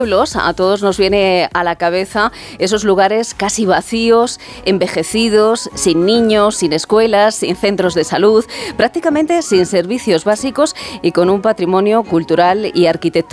A todos nos viene a la cabeza esos lugares casi vacíos, envejecidos, sin niños, sin escuelas, sin centros de salud, prácticamente sin servicios básicos y con un patrimonio cultural y arquitectónico